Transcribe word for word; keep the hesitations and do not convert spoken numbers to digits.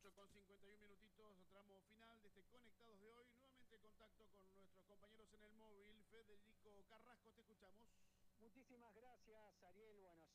ocho con cincuenta y un minutitos, tramo final de este Conectados de hoy. Nuevamente contacto con nuestros compañeros en el móvil. Federico Carrasco, te escuchamos. Muchísimas gracias, Ariel. Bueno,